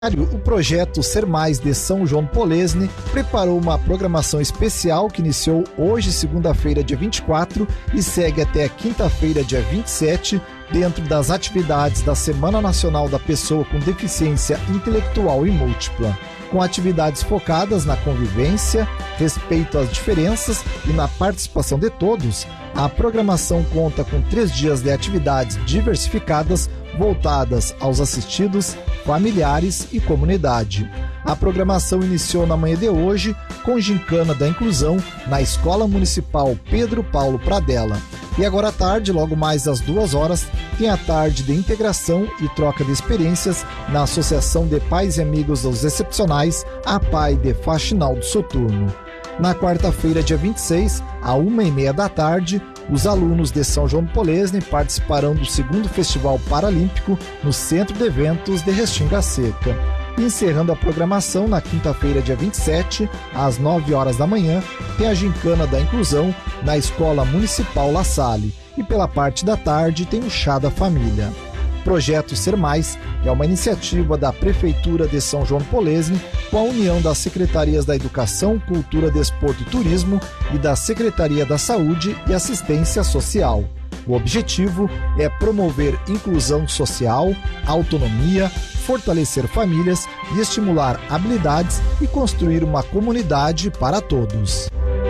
O projeto Ser Mais de São João Polesne preparou uma programação especial que iniciou hoje, segunda-feira, dia 24, e segue até quinta-feira, dia 27, dentro das atividades da Semana Nacional da Pessoa com Deficiência Intelectual e Múltipla. Com atividades focadas na convivência, respeito às diferenças e na participação de todos, a programação conta com 3 dias de atividades diversificadas voltadas aos assistidos, familiares e comunidade. A programação iniciou na manhã de hoje com Gincana da Inclusão na Escola Municipal Pedro Paulo Pradella. E agora à tarde, logo mais às 2 horas, tem a tarde de integração e troca de experiências na Associação de Pais e Amigos dos Excepcionais, a PAI de Faxinal do Soturno. Na quarta-feira, dia 26, à 1h30 da tarde, os alunos de São João do Polesne participarão do 2º Festival Paralímpico no Centro de Eventos de Restinga Seca. Encerrando a programação, na quinta-feira, dia 27, às 9 horas da manhã, tem a Gincana da Inclusão na Escola Municipal La Salle. E pela parte da tarde tem o Chá da Família. Projeto Ser Mais é uma iniciativa da Prefeitura de São João do Polesne com a união das Secretarias da Educação, Cultura, Desporto e Turismo e da Secretaria da Saúde e Assistência Social. O objetivo é promover inclusão social, autonomia, fortalecer famílias e estimular habilidades e construir uma comunidade para todos.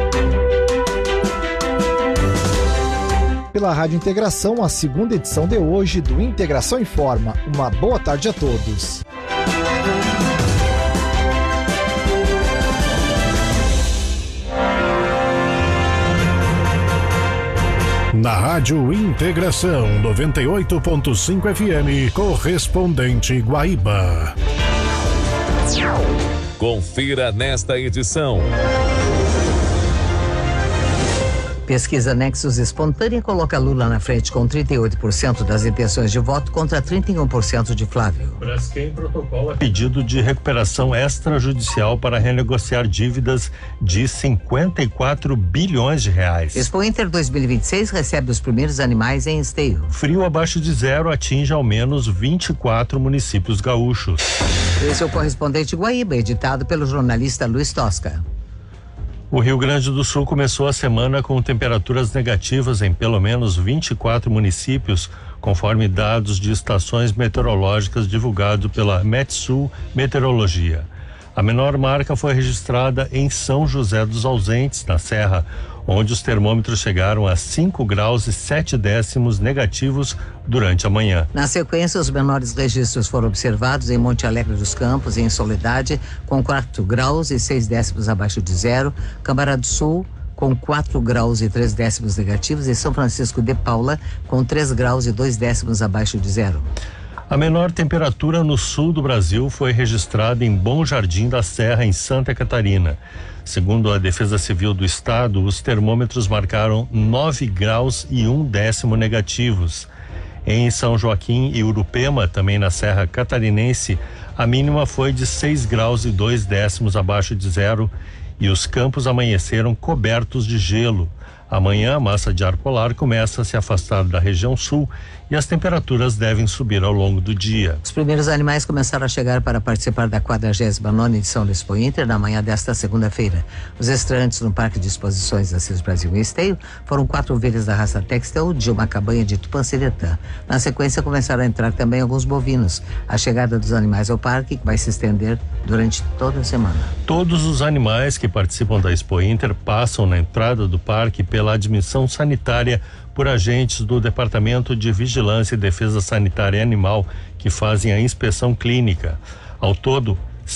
Pela Rádio Integração, a 2ª edição de hoje do Integração Informa. Uma boa tarde a todos. Na Rádio Integração 98.5 FM, correspondente Guaíba. Confira nesta edição. Pesquisa Nexus Espontânea coloca Lula na frente com 38% das intenções de voto contra 31% de Flávio. Braskem protocola pedido de recuperação extrajudicial para renegociar dívidas de 54 bilhões de reais. Expo Inter 2026 recebe os primeiros animais em esteio. Frio abaixo de 0 atinge ao menos 24 municípios gaúchos. Esse é o correspondente Guaíba, editado pelo jornalista Luiz Tosca. O Rio Grande do Sul começou a semana com temperaturas negativas em pelo menos 24 municípios, conforme dados de estações meteorológicas divulgados pela Metsul Meteorologia. A menor marca foi registrada em São José dos Ausentes, na Serra, onde os termômetros chegaram a 5 graus e 7 décimos negativos durante a manhã. Na sequência, os menores registros foram observados em Monte Alegre dos Campos e em Soledade, com 4 graus e 6 décimos abaixo de zero, Câmara do Sul, com 4 graus e 3 décimos negativos, e São Francisco de Paula, com 3 graus e 2 décimos abaixo de zero. A menor temperatura no sul do Brasil foi registrada em Bom Jardim da Serra, em Santa Catarina. Segundo a Defesa Civil do Estado, os termômetros marcaram 9 graus e 1 décimo negativos. Em São Joaquim e Urupema, também na Serra Catarinense, a mínima foi de 6 graus e 2 décimos abaixo de zero e os campos amanheceram cobertos de gelo. Amanhã, a massa de ar polar começa a se afastar da região sul e as temperaturas devem subir ao longo do dia. Os primeiros animais começaram a chegar para participar da 49ª edição do Expo Inter na manhã desta segunda-feira. Os estreantes no Parque de Exposições Assis Brasil em Esteio foram 4 ovelhas da raça Textel de uma cabanha de Tupanciretã. Na sequência, começaram a entrar também alguns bovinos. A chegada dos animais ao parque vai se estender durante toda a semana. Todos os animais que participam da Expo Inter passam na entrada do parque pela admissão sanitária por agentes do Departamento de Vigilância e Defesa Sanitária Animal, que fazem a inspeção clínica. Ao todo,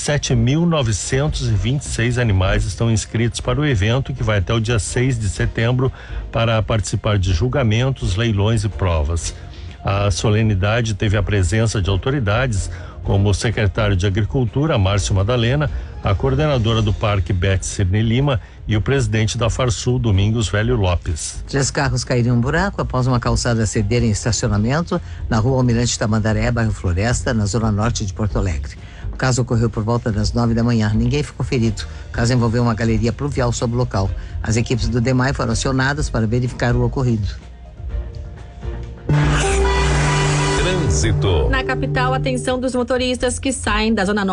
7.926 animais estão inscritos para o evento, que vai até o dia 6 de setembro para participar de julgamentos, leilões e provas. A solenidade teve a presença de autoridades como o secretário de Agricultura, Márcio Madalena, a coordenadora do Parque, Beth Cirne Lima, e o presidente da Farsul, Domingos Velho Lopes. 3 carros caíram em um buraco após uma calçada ceder em estacionamento na rua Almirante Tamandaré, bairro Floresta, na zona norte de Porto Alegre. O caso ocorreu por volta das 9 da manhã. Ninguém ficou ferido. O caso envolveu uma galeria pluvial sobre o local. As equipes do DEMAI foram acionadas para verificar o ocorrido. Trânsito. Na capital, atenção dos motoristas que saem da Zona Norte